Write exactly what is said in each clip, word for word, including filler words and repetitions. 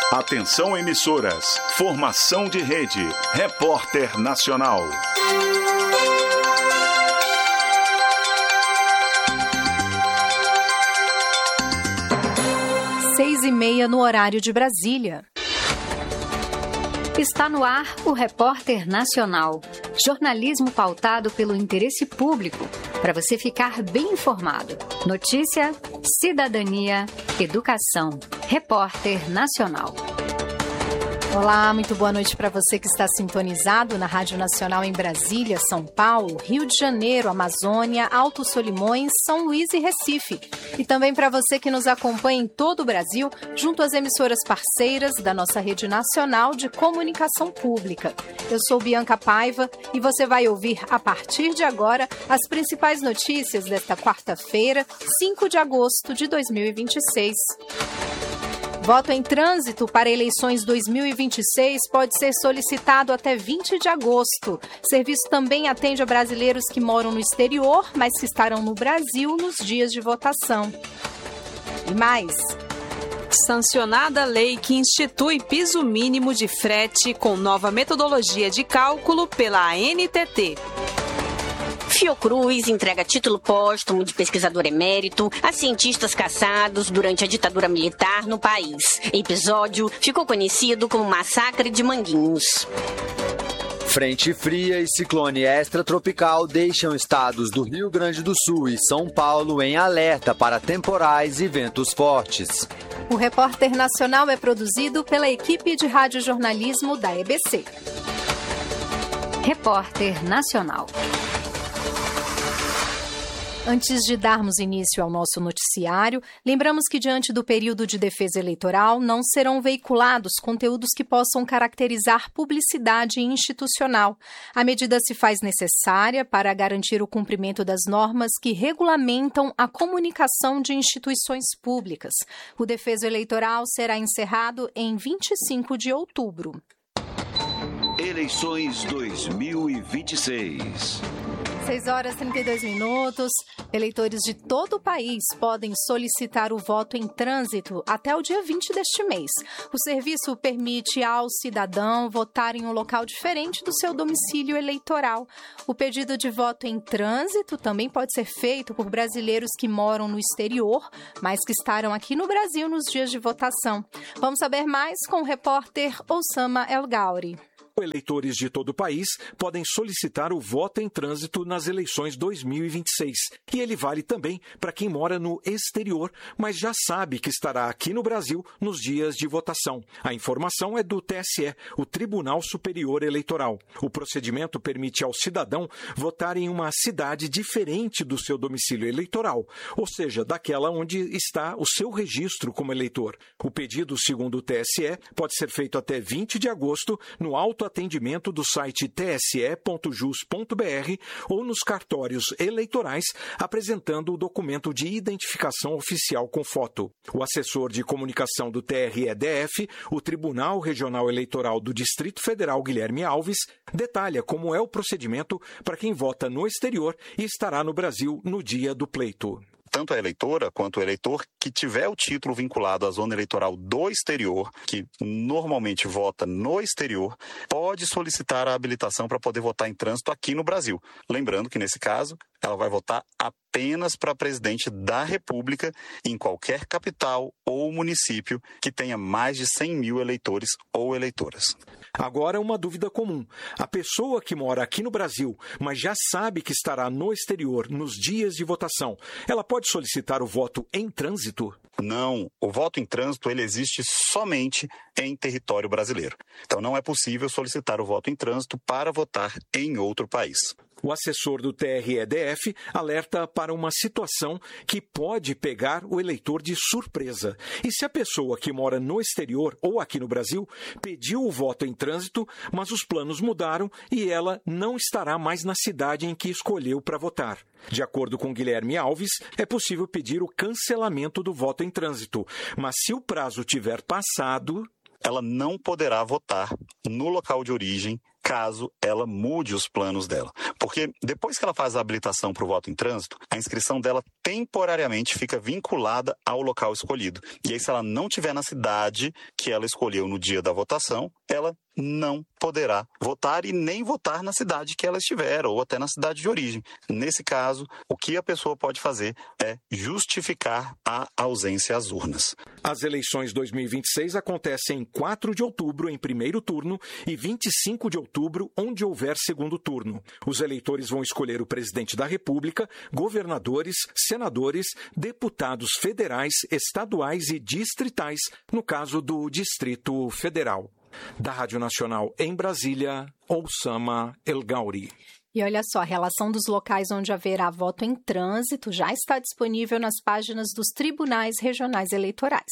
Atenção emissoras, formação de rede, Repórter Nacional. Seis e meia no horário de Brasília. Está no ar o Repórter Nacional. Jornalismo pautado pelo interesse público, para você ficar bem informado. Notícia, cidadania, educação. Repórter Nacional. Olá, muito boa noite para você que está sintonizado na Rádio Nacional em Brasília, São Paulo, Rio de Janeiro, Amazônia, Alto Solimões, São Luís e Recife. E também para você que nos acompanha em todo o Brasil, junto às emissoras parceiras da nossa rede nacional de comunicação pública. Eu sou Bianca Paiva e você vai ouvir a partir de agora as principais notícias desta quarta-feira, cinco de agosto de dois mil e vinte e seis. Voto em trânsito para eleições dois mil e vinte e seis pode ser solicitado até vinte de agosto. O serviço também atende a brasileiros que moram no exterior, mas que estarão no Brasil nos dias de votação. E mais. Sancionada a lei que institui piso mínimo de frete com nova metodologia de cálculo pela A N T T. Fiocruz entrega título póstumo de pesquisador emérito a cientistas caçados durante a ditadura militar no país. Episódio ficou conhecido como Massacre de Manguinhos. Frente fria e ciclone extratropical deixam estados do Rio Grande do Sul e São Paulo em alerta para temporais e ventos fortes. O Repórter Nacional é produzido pela equipe de radiojornalismo da E B C. Repórter Nacional. Antes de darmos início ao nosso noticiário, lembramos que diante do período de defesa eleitoral não serão veiculados conteúdos que possam caracterizar publicidade institucional. A medida se faz necessária para garantir o cumprimento das normas que regulamentam a comunicação de instituições públicas. O defesa eleitoral será encerrado em vinte e cinco de outubro. Eleições dois mil e vinte e seis. seis horas e trinta e dois minutos. Eleitores de todo o país podem solicitar o voto em trânsito até o dia vinte deste mês. O serviço permite ao cidadão votar em um local diferente do seu domicílio eleitoral. O pedido de voto em trânsito também pode ser feito por brasileiros que moram no exterior, mas que estarão aqui no Brasil nos dias de votação. Vamos saber mais com o repórter Osama El Gauri. Eleitores de todo o país podem solicitar o voto em trânsito nas eleições dois mil e vinte e seis. E ele vale também para quem mora no exterior, mas já sabe que estará aqui no Brasil nos dias de votação. A informação é do T S E, o Tribunal Superior Eleitoral. O procedimento permite ao cidadão votar em uma cidade diferente do seu domicílio eleitoral, ou seja, daquela onde está o seu registro como eleitor. O pedido, segundo o T S E, pode ser feito até vinte de agosto no auto atendimento do site t s e ponto jus ponto b r ou nos cartórios eleitorais, apresentando o documento de identificação oficial com foto. O assessor de comunicação do T R E D F, o Tribunal Regional Eleitoral do Distrito Federal, Guilherme Alves, detalha como é o procedimento para quem vota no exterior e estará no Brasil no dia do pleito. Tanto a eleitora quanto o eleitor que tiver o título vinculado à zona eleitoral do exterior, que normalmente vota no exterior, pode solicitar a habilitação para poder votar em trânsito aqui no Brasil. Lembrando que, nesse caso, ela vai votar apenas para presidente da República em qualquer capital ou município que tenha mais de cem mil eleitores ou eleitoras. Agora, uma dúvida comum. A pessoa que mora aqui no Brasil, mas já sabe que estará no exterior nos dias de votação, ela pode solicitar o voto em trânsito? Não, o voto em trânsito ele existe somente em território brasileiro. Então não é possível solicitar o voto em trânsito para votar em outro país. O assessor do T R E D F alerta para uma situação que pode pegar o eleitor de surpresa. E se a pessoa que mora no exterior ou aqui no Brasil pediu o voto em trânsito, mas os planos mudaram e ela não estará mais na cidade em que escolheu para votar? De acordo com Guilherme Alves, é possível pedir o cancelamento do voto em trânsito, mas se o prazo tiver passado, ela não poderá votar no local de origem caso ela mude os planos dela. Porque depois que ela faz a habilitação para o voto em trânsito, a inscrição dela temporariamente fica vinculada ao local escolhido. E aí, se ela não estiver na cidade que ela escolheu no dia da votação, ela não poderá votar e nem votar na cidade que ela estiver, ou até na cidade de origem. Nesse caso, o que a pessoa pode fazer é justificar a ausência às urnas. As eleições dois mil e vinte e seis acontecem em quatro de outubro, em primeiro turno, e vinte e cinco de outubro, onde houver segundo turno. Os eleitores vão escolher o presidente da República, governadores, senadores, deputados federais, estaduais e distritais, no caso do Distrito Federal. Da Rádio Nacional em Brasília, Oussama El Gauri. E olha só, a relação dos locais onde haverá voto em trânsito já está disponível nas páginas dos tribunais regionais eleitorais.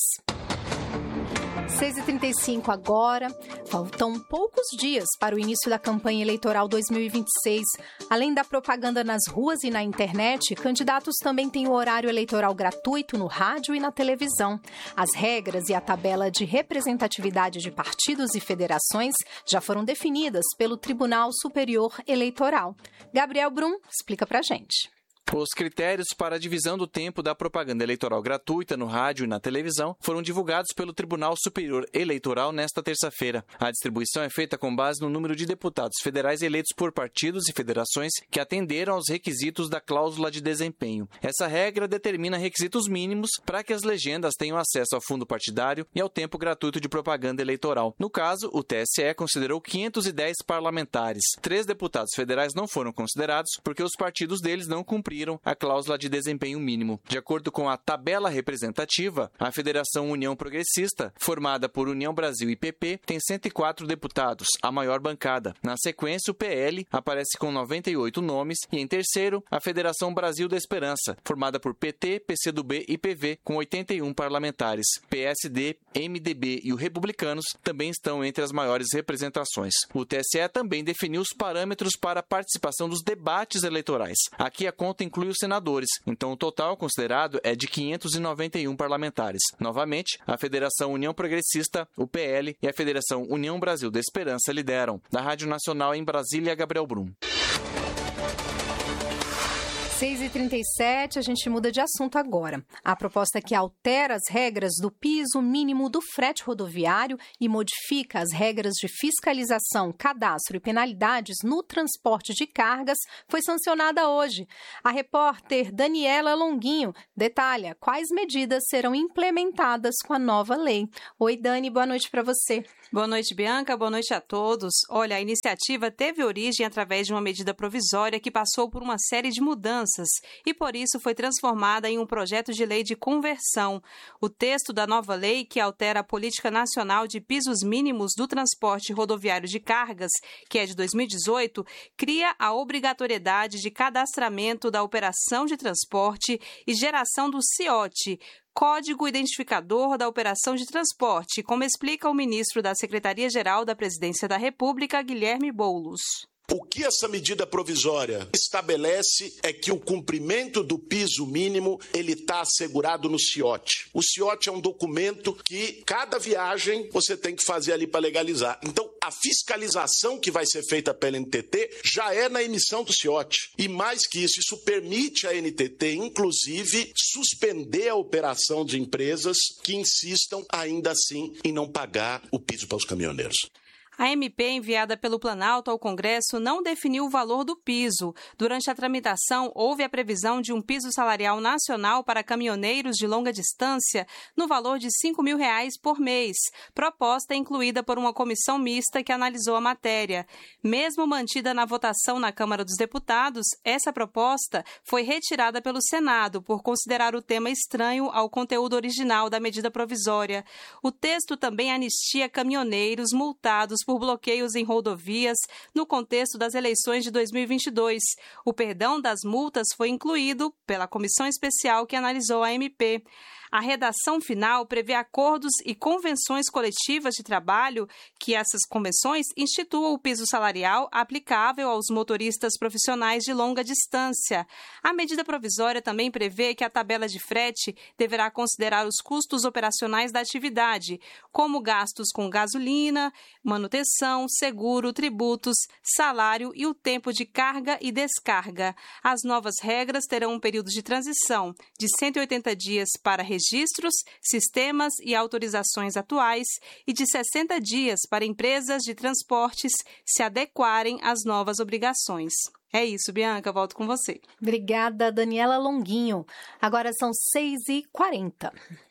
seis e trinta e cinco agora, faltam poucos dias para o início da campanha eleitoral dois mil e vinte e seis. Além da propaganda nas ruas e na internet, candidatos também têm o horário eleitoral gratuito no rádio e na televisão. As regras e a tabela de representatividade de partidos e federações já foram definidas pelo Tribunal Superior Eleitoral. Gabriel Brum explica pra gente. Os critérios para a divisão do tempo da propaganda eleitoral gratuita no rádio e na televisão foram divulgados pelo Tribunal Superior Eleitoral nesta terça-feira. A distribuição é feita com base no número de deputados federais eleitos por partidos e federações que atenderam aos requisitos da cláusula de desempenho. Essa regra determina requisitos mínimos para que as legendas tenham acesso ao fundo partidário e ao tempo gratuito de propaganda eleitoral. No caso, o T S E considerou quinhentos e dez parlamentares. Três deputados federais não foram considerados porque os partidos deles não cumpriram a cláusula de desempenho mínimo. De acordo com a tabela representativa, a Federação União Progressista, formada por União Brasil e P P, tem cento e quatro deputados, a maior bancada. Na sequência, o P L aparece com noventa e oito nomes e, em terceiro, a Federação Brasil da Esperança, formada por P T, P C do B e P V, com oitenta e um parlamentares. P S D, M D B e os Republicanos também estão entre as maiores representações. O T S E também definiu os parâmetros para a participação dos debates eleitorais. Aqui a conta inclui os senadores, então o total considerado é de quinhentos e noventa e um parlamentares. Novamente, a Federação União Progressista, o P L e a Federação União Brasil da Esperança lideram. Da Rádio Nacional em Brasília, Gabriel Brum. seis e trinta e sete, a gente muda de assunto agora. A proposta que altera as regras do piso mínimo do frete rodoviário e modifica as regras de fiscalização, cadastro e penalidades no transporte de cargas foi sancionada hoje. A repórter Daniela Longuinho detalha quais medidas serão implementadas com a nova lei. Oi, Dani, boa noite para você. Boa noite, Bianca. Boa noite a todos. Olha, a iniciativa teve origem através de uma medida provisória que passou por uma série de mudanças e, por isso, foi transformada em um projeto de lei de conversão. O texto da nova lei, que altera a Política Nacional de Pisos Mínimos do Transporte Rodoviário de Cargas, que é de dois mil e dezoito, cria a obrigatoriedade de cadastramento da operação de transporte e geração do C I O T, Código Identificador da Operação de Transporte, como explica o ministro da Secretaria-Geral da Presidência da República, Guilherme Boulos. O que essa medida provisória estabelece é que o cumprimento do piso mínimo ele está assegurado no C I O T. O C I O T é um documento que cada viagem você tem que fazer ali para legalizar. Então, a fiscalização que vai ser feita pela N T T já é na emissão do C I O T. E mais que isso, isso permite à N T T, inclusive, suspender a operação de empresas que insistam ainda assim em não pagar o piso para os caminhoneiros. A M P enviada pelo Planalto ao Congresso não definiu o valor do piso. Durante a tramitação, houve a previsão de um piso salarial nacional para caminhoneiros de longa distância no valor de cinco mil reais por mês, proposta incluída por uma comissão mista que analisou a matéria. Mesmo mantida na votação na Câmara dos Deputados, essa proposta foi retirada pelo Senado por considerar o tema estranho ao conteúdo original da medida provisória. O texto também anistia caminhoneiros multados por bloqueios em rodovias no contexto das eleições de dois mil e vinte e dois. O perdão das multas foi incluído pela comissão especial que analisou a M P. A redação final prevê acordos e convenções coletivas de trabalho que essas convenções instituam o piso salarial aplicável aos motoristas profissionais de longa distância. A medida provisória também prevê que a tabela de frete deverá considerar os custos operacionais da atividade, como gastos com gasolina, manutenção, seguro, tributos, salário e o tempo de carga e descarga. As novas regras terão um período de transição de cento e oitenta dias para registros, sistemas e autorizações atuais e de sessenta dias para empresas de transportes se adequarem às novas obrigações. É isso, Bianca, volto com você. Obrigada, Daniela Longuinho. Agora são seis e quarenta.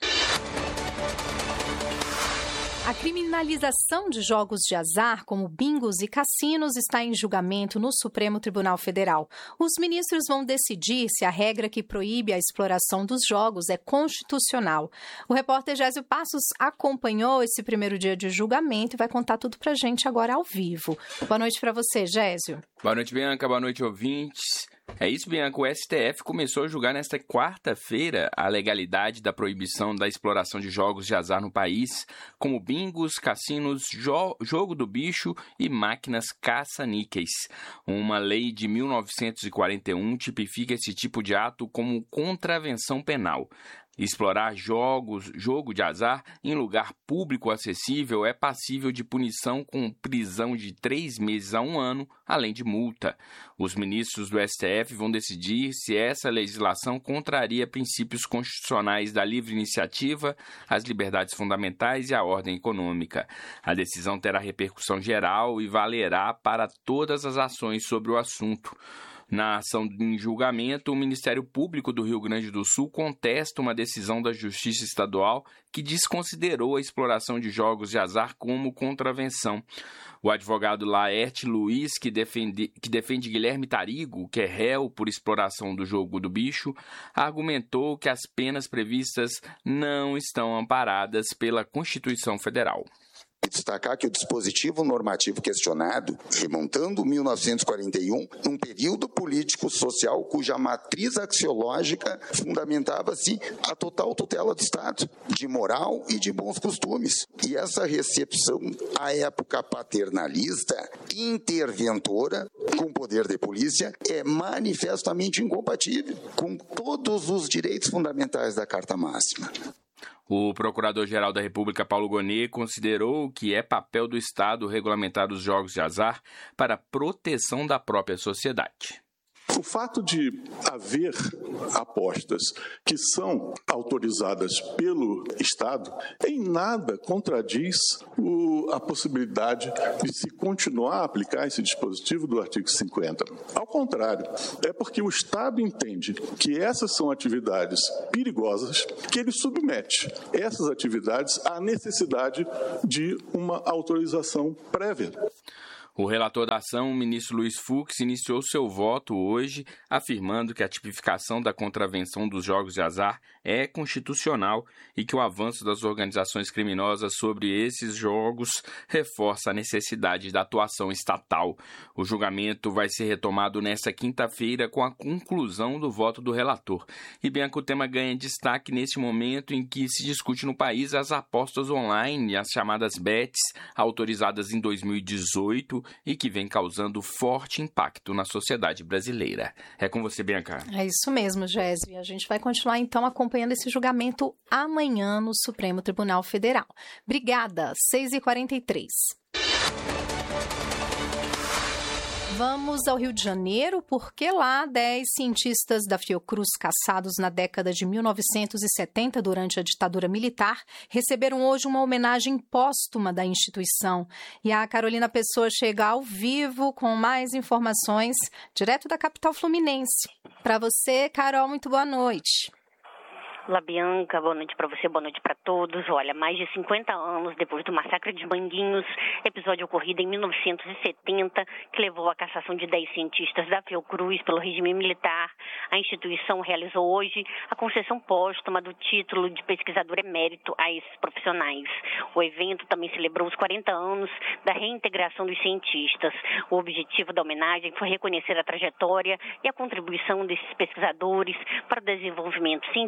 A criminalização de jogos de azar, como bingos e cassinos, está em julgamento no Supremo Tribunal Federal. Os ministros vão decidir se a regra que proíbe a exploração dos jogos é constitucional. O repórter Gésio Passos acompanhou esse primeiro dia de julgamento e vai contar tudo pra gente agora ao vivo. Boa noite para você, Gésio. Boa noite, Bianca. Boa noite, ouvintes. É isso, Bianca. O S T F começou a julgar nesta quarta-feira a legalidade da proibição da exploração de jogos de azar no país, como bingos, cassinos, jo- jogo do bicho e máquinas caça-níqueis. Uma lei de mil novecentos e quarenta e um tipifica esse tipo de ato como contravenção penal. Explorar jogos, jogo de azar em lugar público acessível é passível de punição com prisão de três meses a um ano, além de multa. Os ministros do S T F vão decidir se essa legislação contraria princípios constitucionais da livre iniciativa, as liberdades fundamentais e a ordem econômica. A decisão terá repercussão geral e valerá para todas as ações sobre o assunto. Na ação em julgamento, o Ministério Público do Rio Grande do Sul contesta uma decisão da Justiça Estadual que desconsiderou a exploração de jogos de azar como contravenção. O advogado Laerte Luiz, que defende, que defende Guilherme Tarigo, que é réu por exploração do jogo do bicho, argumentou que as penas previstas não estão amparadas pela Constituição Federal. Destacar que o dispositivo normativo questionado, remontando mil novecentos e quarenta e um, num período político-social cuja matriz axiológica fundamentava-se a total tutela do Estado, de moral e de bons costumes. E essa recepção, à época paternalista, interventora, com poder de polícia, é manifestamente incompatível com todos os direitos fundamentais da Carta Máxima. O Procurador-Geral da República, Paulo Gonet, considerou que é papel do Estado regulamentar os jogos de azar para a proteção da própria sociedade. O fato de haver apostas que são autorizadas pelo Estado em nada contradiz o, a possibilidade de se continuar a aplicar esse dispositivo do artigo cinquenta. Ao contrário, é porque o Estado entende que essas são atividades perigosas que ele submete essas atividades à necessidade de uma autorização prévia. O relator da ação, o ministro Luiz Fux, iniciou seu voto hoje, afirmando que a tipificação da contravenção dos jogos de azar é constitucional e que o avanço das organizações criminosas sobre esses jogos reforça a necessidade da atuação estatal. O julgamento vai ser retomado nesta quinta-feira com a conclusão do voto do relator. E bem, o tema ganha destaque neste momento em que se discute no país as apostas online, as chamadas bets, autorizadas em dois mil e dezoito, e que vem causando forte impacto na sociedade brasileira. É com você, Bianca. É isso mesmo, Gésio. A gente vai continuar, então, acompanhando esse julgamento amanhã no Supremo Tribunal Federal. Obrigada. seis e quarenta e três. Vamos ao Rio de Janeiro, porque lá dez cientistas da Fiocruz caçados na década de mil novecentos e setenta durante a ditadura militar receberam hoje uma homenagem póstuma da instituição. E a Carolina Pessoa chega ao vivo com mais informações direto da capital fluminense. Para você, Carol, muito boa noite. Olá, Bianca, boa noite para você, boa noite para todos. Olha, mais de cinquenta anos depois do massacre de Manguinhos, episódio ocorrido em mil novecentos e setenta, que levou à cassação de dez cientistas da Fiocruz pelo regime militar, a instituição realizou hoje a concessão póstuma do título de pesquisador emérito a esses profissionais. O evento também celebrou os quarenta anos da reintegração dos cientistas. O objetivo da homenagem foi reconhecer a trajetória e a contribuição desses pesquisadores para o desenvolvimento científico da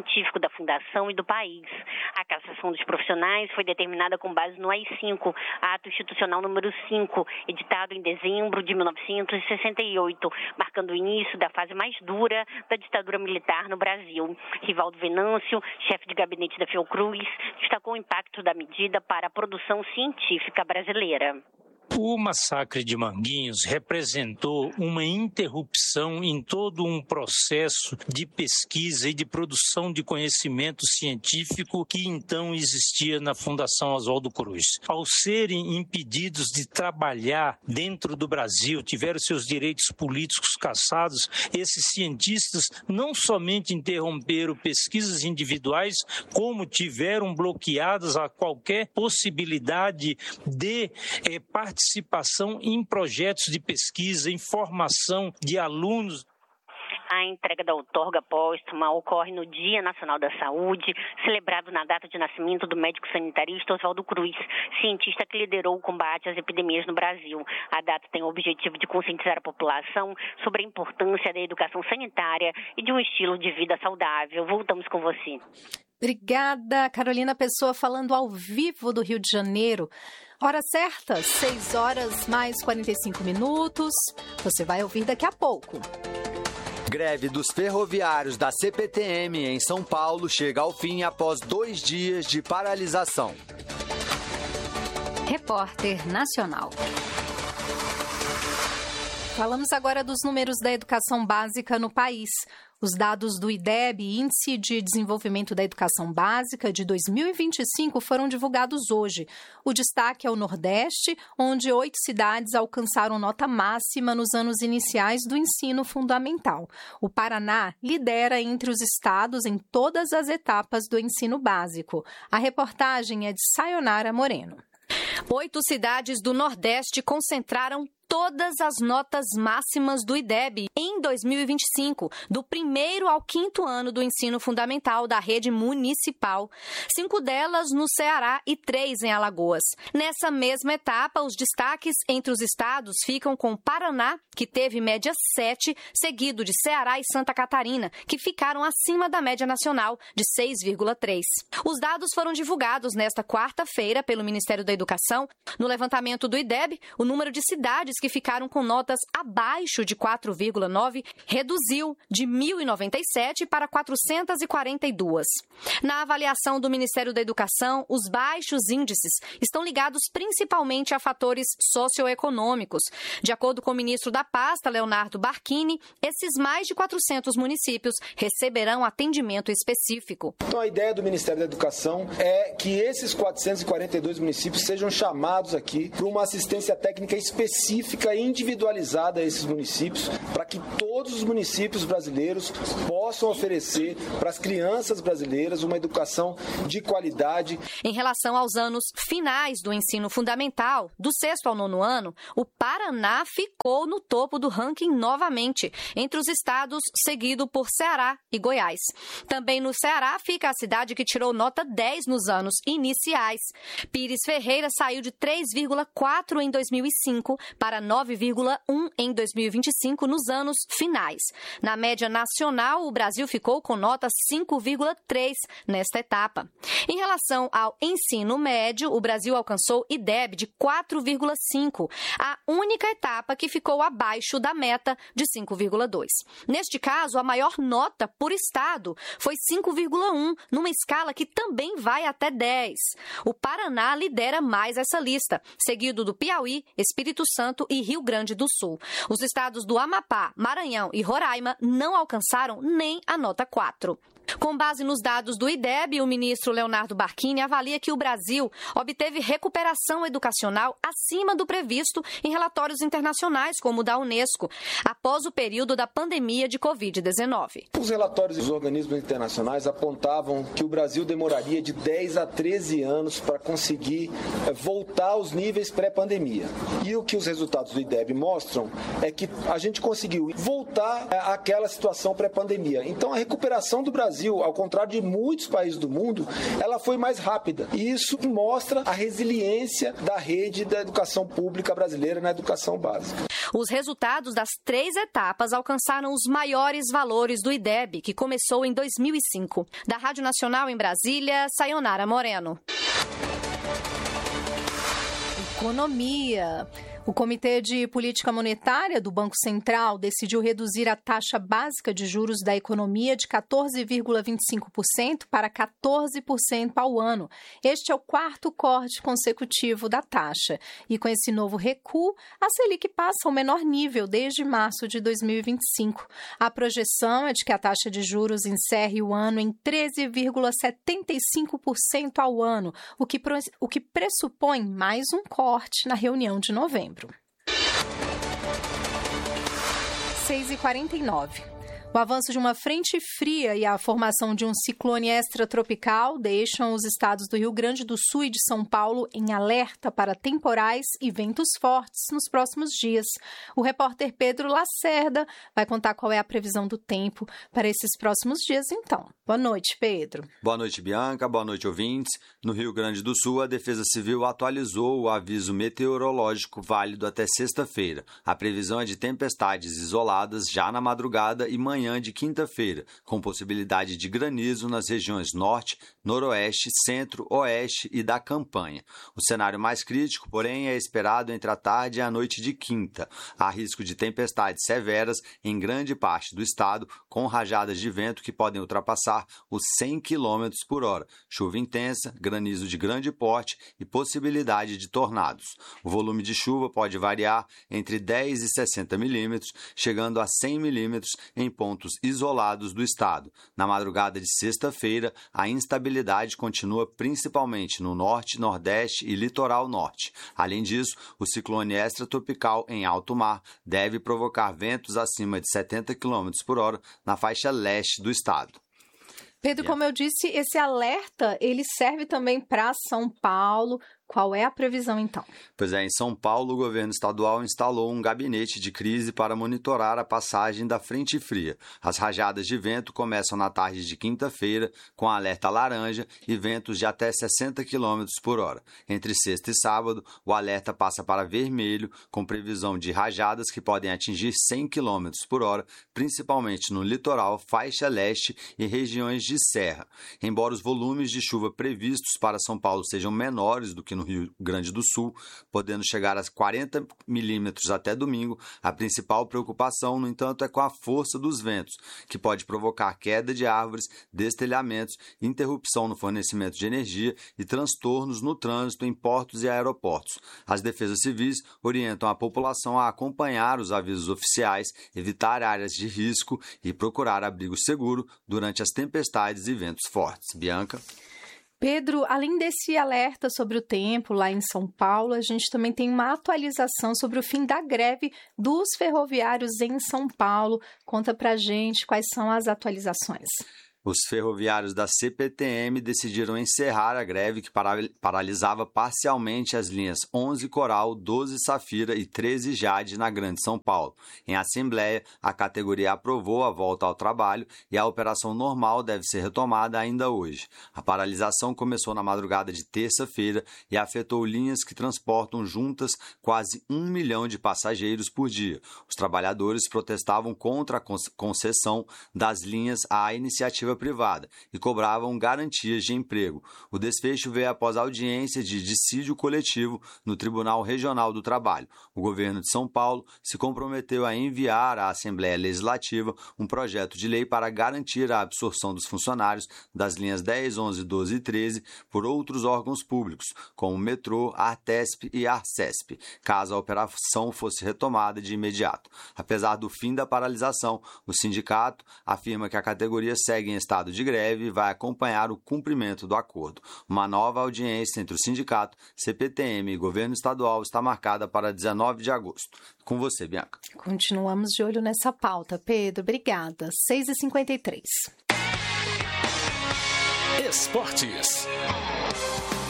da Fundação e do país. A cassação dos profissionais foi determinada com base no A I cinco, ato institucional número cinco, editado em dezembro de mil novecentos e sessenta e oito, marcando o início da fase mais dura da ditadura militar no Brasil. Rivaldo Venâncio, chefe de gabinete da Fiocruz, destacou o impacto da medida para a produção científica brasileira. O massacre de Manguinhos representou uma interrupção em todo um processo de pesquisa e de produção de conhecimento científico que então existia na Fundação Oswaldo Cruz. Ao serem impedidos de trabalhar dentro do Brasil, tiveram seus direitos políticos cassados, esses cientistas não somente interromperam pesquisas individuais, como tiveram bloqueadas a qualquer possibilidade de eh, participação participação em projetos de pesquisa, em formação de alunos. A entrega da outorga póstuma ocorre no Dia Nacional da Saúde, celebrado na data de nascimento do médico sanitarista Oswaldo Cruz, cientista que liderou o combate às epidemias no Brasil. A data tem o objetivo de conscientizar a população sobre a importância da educação sanitária e de um estilo de vida saudável. Voltamos com você. Obrigada, Carolina Pessoa, falando ao vivo do Rio de Janeiro. Hora certa, seis horas mais quarenta e cinco minutos. Você vai ouvir daqui a pouco. Greve dos ferroviários da C P T M em São Paulo chega ao fim após dois dias de paralisação. Repórter Nacional. Falamos agora dos números da educação básica no país. Os dados do IDEB, Índice de Desenvolvimento da Educação Básica, de dois mil e vinte e cinco, foram divulgados hoje. O destaque é o Nordeste, onde oito cidades alcançaram nota máxima nos anos iniciais do ensino fundamental. O Paraná lidera entre os estados em todas as etapas do ensino básico. A reportagem é de Sayonara Moreno. Oito cidades do Nordeste concentraram todas as notas máximas do IDEB em dois mil e vinte e cinco, do primeiro ao quinto ano do ensino fundamental da rede municipal. Cinco delas no Ceará e três em Alagoas. Nessa mesma etapa, os destaques entre os estados ficam com Paraná, que teve média sete, seguido de Ceará e Santa Catarina, que ficaram acima da média nacional, de seis vírgula três. Os dados foram divulgados nesta quarta-feira pelo Ministério da Educação. No levantamento do IDEB, o número de cidades que ficaram com notas abaixo de quatro vírgula nove reduziu de mil e noventa e sete para quatrocentas e quarenta e duas. Na avaliação do Ministério da Educação, os baixos índices estão ligados principalmente a fatores socioeconômicos. De acordo com o ministro da pasta, Leonardo Barquini, esses mais de quatrocentos municípios receberão atendimento específico. Então, a ideia do Ministério da Educação é que esses quatrocentos e quarenta e dois municípios sejam chamados aqui para uma assistência técnica específica e individualizada a esses municípios, para que todos os municípios brasileiros possam oferecer para as crianças brasileiras uma educação de qualidade. Em relação aos anos finais do ensino fundamental, do sexto ao nono ano, o Paraná ficou no topo do ranking novamente, entre os estados, seguido por Ceará e Goiás. Também no Ceará fica a cidade que tirou nota dez nos anos iniciais. Pires Ferreira saiu de três vírgula quatro em dois mil e cinco para nove vírgula um em dois mil e vinte e cinco nos anos finais. Na média nacional, o Brasil ficou com nota cinco vírgula três nesta etapa. Em relação ao ensino médio, o Brasil alcançou IDEB de quatro vírgula cinco, a única etapa que ficou abaixo da meta de cinco vírgula dois. Neste caso, a maior nota por estado foi cinco vírgula um, numa escala que também vai até dez. O Paraná lidera mais essa lista, seguido do Piauí, Espírito Santo e Rio Grande do Sul. Os estados do Amapá, Maranhão e Roraima não alcançaram nem a nota quatro. Com base nos dados do IDEB, o ministro Leonardo Barquini avalia que o Brasil obteve recuperação educacional acima do previsto em relatórios internacionais, como o da Unesco, após o período da pandemia de covid dezenove. Os relatórios dos organismos internacionais apontavam que o Brasil demoraria de dez a treze anos para conseguir voltar aos níveis pré-pandemia. E o que os resultados do IDEB mostram é que a gente conseguiu voltar àquela situação pré-pandemia. Então, a recuperação do Brasil Brasil, ao contrário de muitos países do mundo, ela foi mais rápida. E isso mostra a resiliência da rede da educação pública brasileira na educação básica. Os resultados das três etapas alcançaram os maiores valores do I D E B, que começou em dois mil e cinco. Da Rádio Nacional em Brasília, Sayonara Moreno. Economia. O Comitê de Política Monetária do Banco Central decidiu reduzir a taxa básica de juros da economia de quatorze vírgula vinte e cinco por cento para quatorze por cento ao ano. Este é o quarto corte consecutivo da taxa. E com esse novo recuo, a Selic passa ao menor nível desde março de dois mil e vinte e cinco. A projeção é de que a taxa de juros encerre o ano em treze vírgula setenta e cinco por cento ao ano, o que, o que pressupõe mais um corte na reunião de novembro. seis e quarenta e nove. O avanço de uma frente fria e a formação de um ciclone extratropical deixam os estados do Rio Grande do Sul e de São Paulo em alerta para temporais e ventos fortes nos próximos dias. O repórter Pedro Lacerda vai contar qual é a previsão do tempo para esses próximos dias, então. Boa noite, Pedro. Boa noite, Bianca. Boa noite, ouvintes. No Rio Grande do Sul, a Defesa Civil atualizou o aviso meteorológico válido até sexta-feira. A previsão é de tempestades isoladas já na madrugada e manhã de quinta-feira, com possibilidade de granizo nas regiões norte, noroeste, centro, oeste e da campanha. O cenário mais crítico, porém, é esperado entre a tarde e a noite de quinta. Há risco de tempestades severas em grande parte do estado, com rajadas de vento que podem ultrapassar os cem quilômetros por hora, chuva intensa, granizo de grande porte e possibilidade de tornados. O volume de chuva pode variar entre dez e sessenta milímetros, chegando a cem milímetros em pontos isolados do estado. Na madrugada de sexta-feira, a instabilidade continua principalmente no norte, nordeste e litoral norte. Além disso, o ciclone extratropical em alto mar deve provocar ventos acima de setenta quilômetros por hora na faixa leste do estado. Pedro, como eu disse, esse alerta ele serve também para São Paulo. Qual é a previsão, então? Pois é, em São Paulo, o governo estadual instalou um gabinete de crise para monitorar a passagem da frente fria. As rajadas de vento começam na tarde de quinta-feira, com alerta laranja e ventos de até sessenta quilômetros por hora. Entre sexta e sábado, o alerta passa para vermelho, com previsão de rajadas que podem atingir cem quilômetros por hora, principalmente no litoral, faixa leste e regiões de serra. Embora os volumes de chuva previstos para São Paulo sejam menores do que no Rio Grande do Sul, podendo chegar a quarenta milímetros até domingo, a principal preocupação, no entanto, é com a força dos ventos, que pode provocar queda de árvores, destelhamentos, interrupção no fornecimento de energia e transtornos no trânsito em portos e aeroportos. As defesas civis orientam a população a acompanhar os avisos oficiais, evitar áreas de risco e procurar abrigo seguro durante as tempestades e ventos fortes. Bianca? Pedro, além desse alerta sobre o tempo lá em São Paulo, a gente também tem uma atualização sobre o fim da greve dos ferroviários em São Paulo. Conta pra gente quais são as atualizações. Os ferroviários da C P T M decidiram encerrar a greve que paralisava parcialmente as linhas onze Coral, doze Safira e treze Jade na Grande São Paulo. Em assembleia, a categoria aprovou a volta ao trabalho e a operação normal deve ser retomada ainda hoje. A paralisação começou na madrugada de terça-feira e afetou linhas que transportam juntas quase um milhão de passageiros por dia. Os trabalhadores protestavam contra a concessão das linhas à iniciativa privada e cobravam garantias de emprego. O desfecho veio após a audiência de dissídio coletivo no Tribunal Regional do Trabalho. O governo de São Paulo se comprometeu a enviar à Assembleia Legislativa um projeto de lei para garantir a absorção dos funcionários das linhas dez, onze, doze e treze por outros órgãos públicos, como o Metrô, Artesp e Arcesp, caso a operação fosse retomada de imediato. Apesar do fim da paralisação, o sindicato afirma que a categoria segue em estado de greve e vai acompanhar o cumprimento do acordo. Uma nova audiência entre o sindicato, C P T M e governo estadual está marcada para dezenove de agosto. Com você, Bianca. Continuamos de olho nessa pauta, Pedro. Obrigada. seis e cinquenta e três. Esportes.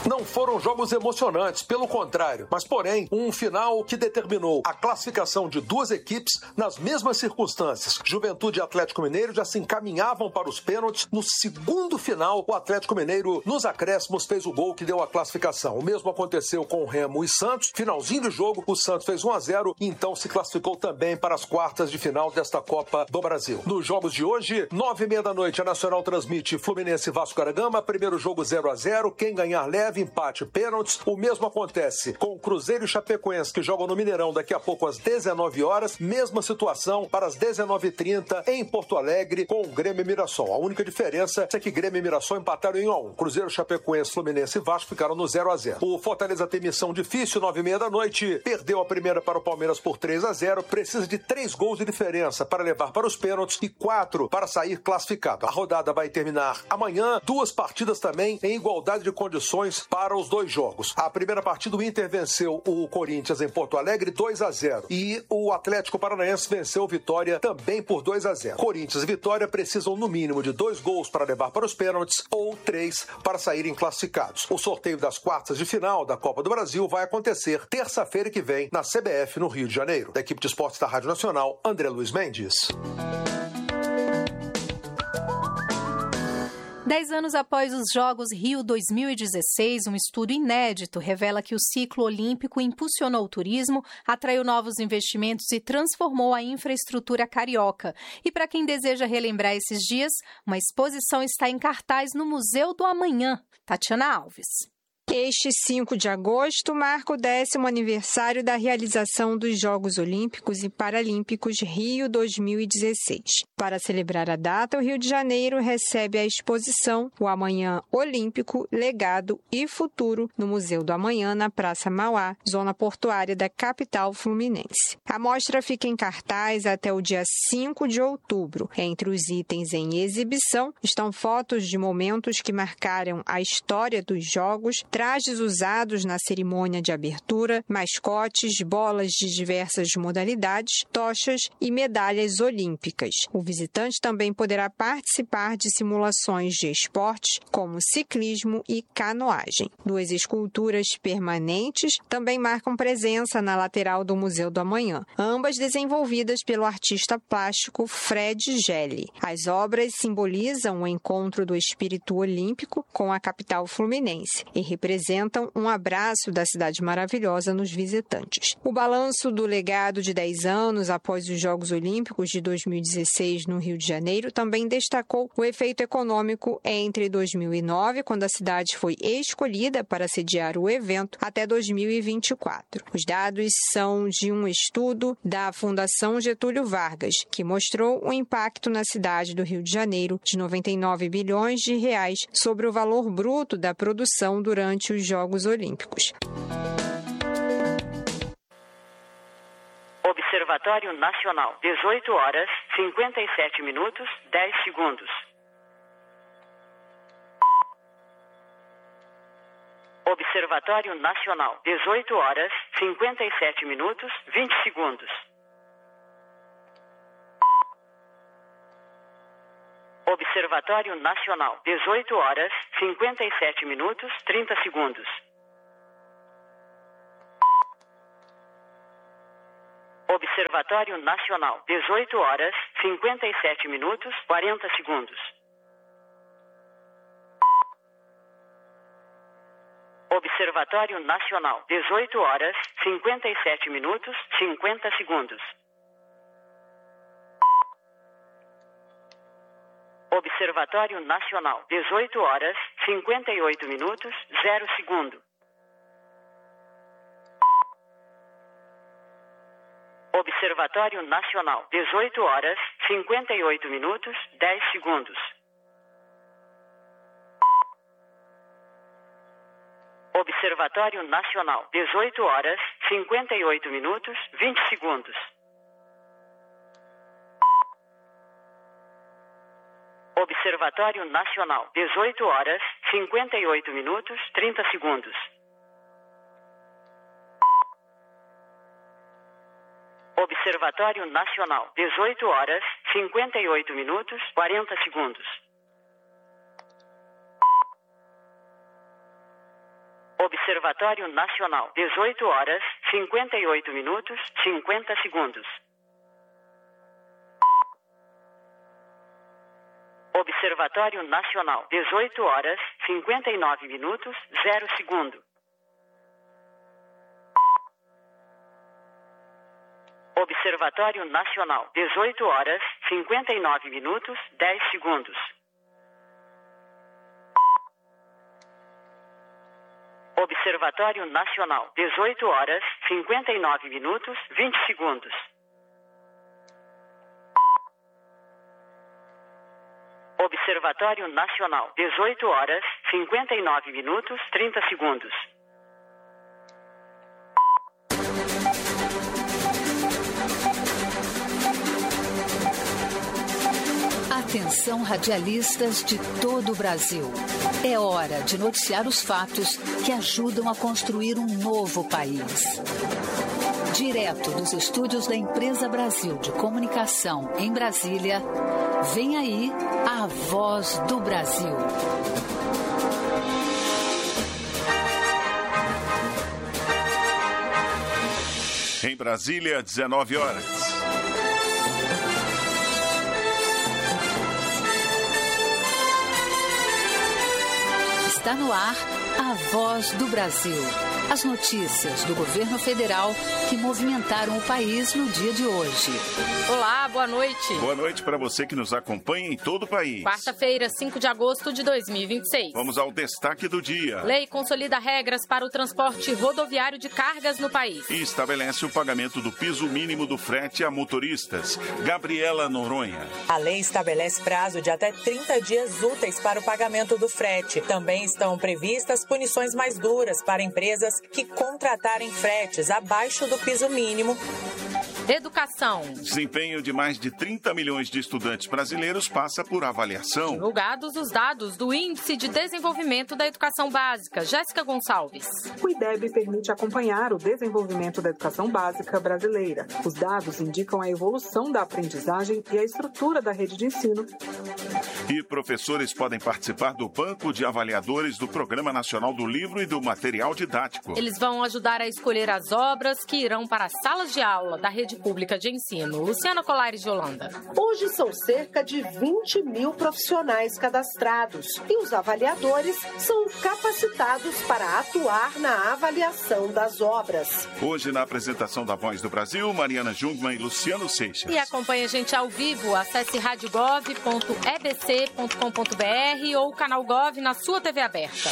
Não foram jogos emocionantes, pelo contrário, mas porém um final que determinou a classificação de duas equipes nas mesmas circunstâncias. Juventude e Atlético Mineiro já se encaminhavam para os pênaltis. No segundo final, o Atlético Mineiro, nos acréscimos, fez o gol que deu a classificação. O mesmo aconteceu com o Remo e Santos. Finalzinho do jogo, o Santos fez um a zero e então se classificou também para as quartas de final desta Copa do Brasil. Nos jogos de hoje, nove e meia da noite, a Nacional transmite Fluminense e Vasco da Gama. Primeiro jogo zero a zero. Quem ganhar leve, empate, pênaltis. O mesmo acontece com o Cruzeiro e Chapecoense, que jogam no Mineirão daqui a pouco às dezenove horas. Mesma situação para as dezenove e trinta em Porto Alegre com o Grêmio e Mirassol. A única diferença é que Grêmio e Mirassol empataram em um a um. Cruzeiro, Chapecoense, Fluminense e Vasco ficaram no zero a zero. O Fortaleza tem missão difícil, nove e meia da noite. Perdeu a primeira para o Palmeiras por três a zero. Precisa de três gols de diferença para levar para os pênaltis e quatro para sair classificado. A rodada vai terminar amanhã. Duas partidas também em igualdade de condições para os dois jogos. A primeira partida, o Inter venceu o Corinthians em Porto Alegre dois a zero. E o Atlético Paranaense venceu o Vitória também por dois a zero. Corinthians e Vitória precisam no mínimo de dois gols para levar para os pênaltis ou três para saírem classificados. O sorteio das quartas de final da Copa do Brasil vai acontecer terça-feira que vem na C B F, no Rio de Janeiro. Da equipe de esportes da Rádio Nacional, André Luiz Mendes. Dez anos após os Jogos Rio dois mil e dezesseis, um estudo inédito revela que o ciclo olímpico impulsionou o turismo, atraiu novos investimentos e transformou a infraestrutura carioca. E para quem deseja relembrar esses dias, uma exposição está em cartaz no Museu do Amanhã. Tatiana Alves. Este cinco de agosto marca o décimo aniversário da realização dos Jogos Olímpicos e Paralímpicos Rio dois mil e dezesseis. Para celebrar a data, o Rio de Janeiro recebe a exposição O Amanhã Olímpico, Legado e Futuro no Museu do Amanhã, na Praça Mauá, zona portuária da capital fluminense. A mostra fica em cartaz até o dia cinco de outubro. Entre os itens em exibição estão fotos de momentos que marcaram a história dos Jogos, trajes usados na cerimônia de abertura, mascotes, bolas de diversas modalidades, tochas e medalhas olímpicas. O visitante também poderá participar de simulações de esportes como ciclismo e canoagem. Duas esculturas permanentes também marcam presença na lateral do Museu do Amanhã, ambas desenvolvidas pelo artista plástico Fred Gelli. As obras simbolizam o encontro do espírito olímpico com a capital fluminense e representam um abraço da cidade maravilhosa nos visitantes. O balanço do legado de dez anos após os Jogos Olímpicos de dois mil e dezesseis no Rio de Janeiro também destacou o efeito econômico entre dois mil e nove, quando a cidade foi escolhida para sediar o evento, até dois mil e vinte e quatro. Os dados são de um estudo da Fundação Getúlio Vargas, que mostrou o impacto na cidade do Rio de Janeiro de noventa e nove bilhões de reais sobre o valor bruto da produção durante os Jogos Olímpicos. Observatório Nacional, dezoito horas, cinquenta e sete minutos, dez segundos. Observatório Nacional, dezoito horas, cinquenta e sete minutos, vinte segundos. Observatório Nacional, dezoito horas, cinquenta e sete minutos, trinta segundos. Observatório Nacional, dezoito horas, cinquenta e sete minutos, quarenta segundos. Observatório Nacional, dezoito horas, cinquenta e sete minutos, cinquenta segundos. Observatório Nacional, dezoito horas, cinquenta e oito minutos, zero segundo. Observatório Nacional, dezoito horas, cinquenta e oito minutos, dez segundos. Observatório Nacional, dezoito horas, cinquenta e oito minutos, vinte segundos. Observatório Nacional, dezoito horas, cinquenta e oito minutos, trinta segundos. Observatório Nacional, dezoito horas, cinquenta e oito minutos, quarenta segundos. Observatório Nacional, dezoito horas, cinquenta e oito minutos, cinquenta segundos. Observatório Nacional, dezoito horas, cinquenta e nove minutos, zero segundo. Observatório Nacional, dezoito horas, cinquenta e nove minutos, dez segundos. Observatório Nacional, dezoito horas, cinquenta e nove minutos, vinte segundos. Observatório Nacional, dezoito horas, cinquenta e nove minutos, trinta segundos. Atenção, radialistas de todo o Brasil. É hora de noticiar os fatos que ajudam a construir um novo país. Direto dos estúdios da Empresa Brasil de Comunicação, em Brasília, vem aí a Voz do Brasil. Em Brasília, dezenove horas. Está no ar a Voz do Brasil. As notícias do governo federal que movimentaram o país no dia de hoje. Olá, boa noite. Boa noite para você que nos acompanha em todo o país. Quarta-feira, cinco de agosto de dois mil e vinte e seis. Vamos ao destaque do dia. Lei consolida regras para o transporte rodoviário de cargas no país. E estabelece o pagamento do piso mínimo do frete a motoristas. Gabriela Noronha. A lei estabelece prazo de até trinta dias úteis para o pagamento do frete. Também estão previstas punições mais duras para empresas que contratarem fretes abaixo do piso mínimo. Educação. Desempenho de mais de trinta milhões de estudantes brasileiros passa por avaliação. Divulgados os dados do Índice de Desenvolvimento da Educação Básica. Jéssica Gonçalves. O I D E B permite acompanhar o desenvolvimento da educação básica brasileira. Os dados indicam a evolução da aprendizagem e a estrutura da rede de ensino. E professores podem participar do banco de avaliadores do Programa Nacional do Livro e do Material Didático. Eles vão ajudar a escolher as obras que irão para as salas de aula da rede pública de ensino. Luciana Colares de Holanda. Hoje são cerca de vinte mil profissionais cadastrados e os avaliadores são capacitados para atuar na avaliação das obras. Hoje, na apresentação da Voz do Brasil, Mariana Jungmann e Luciano Seixas. E acompanhe a gente ao vivo. Acesse rádio gov ponto e b c ponto com ponto b r ou canal Gov na sua T V aberta.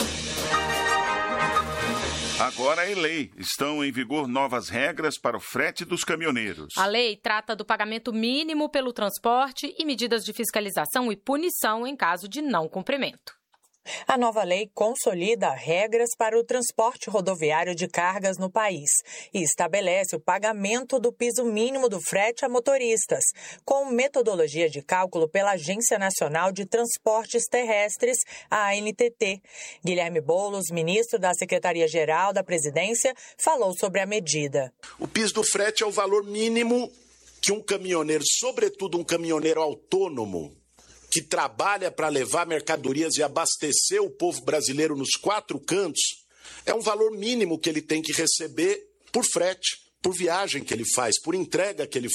Agora é lei. Estão em vigor novas regras para o frete dos caminhoneiros. A lei trata do pagamento mínimo pelo transporte e medidas de fiscalização e punição em caso de não cumprimento. A nova lei consolida regras para o transporte rodoviário de cargas no país e estabelece o pagamento do piso mínimo do frete a motoristas, com metodologia de cálculo pela Agência Nacional de Transportes Terrestres, a A N T T. Guilherme Boulos, ministro da Secretaria-Geral da Presidência, falou sobre a medida. O piso do frete é o valor mínimo que um caminhoneiro, sobretudo um caminhoneiro autônomo, que trabalha para levar mercadorias e abastecer o povo brasileiro nos quatro cantos, é um valor mínimo que ele tem que receber por frete, por viagem que ele faz, por entrega que ele